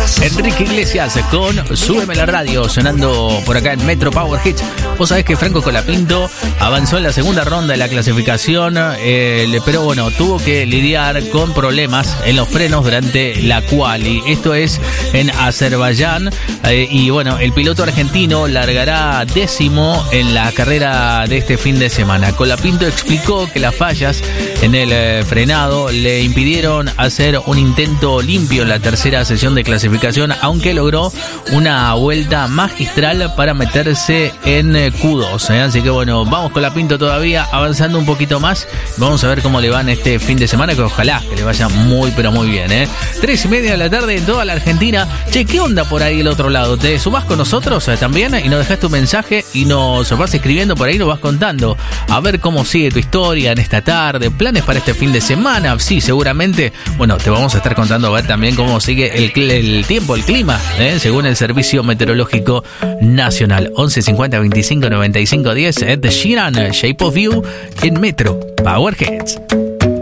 Enrique Iglesias con Súbeme la Radio, sonando por acá en Metro Power Hits. Vos sabés que Franco Colapinto avanzó en la segunda ronda de la clasificación, pero bueno, tuvo que lidiar con problemas en los frenos durante la quali. Esto es en Azerbaiyán, y bueno, el piloto argentino largará 10º en la carrera de este fin de semana. Colapinto explicó que las fallas en el frenado le impidieron hacer un intento limpio en la tercera sesión de clasificación, aunque logró una vuelta magistral para meterse en Q2, Así que bueno, vamos con Colapinto todavía avanzando un poquito más. Vamos a ver cómo le van este fin de semana, que ojalá que le vaya muy pero muy bien, 3:30 de la tarde en toda la Argentina. Che, ¿qué onda por ahí del otro lado? ¿Te sumás con nosotros también? Y nos dejás tu mensaje y nos vas escribiendo por ahí, nos vas contando a ver cómo sigue tu historia en esta tarde, planes para este fin de semana. Sí, seguramente, bueno, te vamos a estar contando a ver también cómo sigue el tiempo, el clima, según el Servicio Meteorológico Nacional. 11 50 25 95 10, Ed Sheeran, Shape of You en Metro Power Hits.